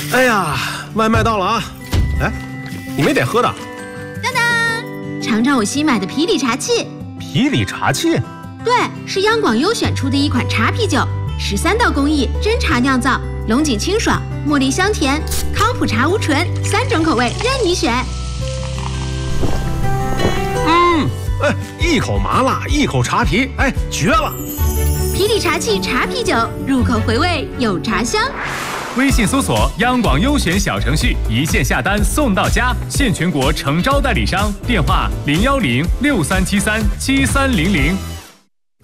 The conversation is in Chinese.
哎呀，外卖到了啊！哎，你没点喝的？ 当当，尝尝我新买的啤礼茶器。 啤礼茶器？ 对，是央广优选出的一款茶啤酒，13道工艺真茶酿造，龙井清爽，茉莉香甜，康普茶无醇，3种口味任你选。 一口麻辣，一口茶啤，哎，绝了！ 啤礼茶器茶啤酒，入口回味有茶香。 微信搜索央广优选小程序，一键下单送到家，现全国诚招代理商，电话01063737300。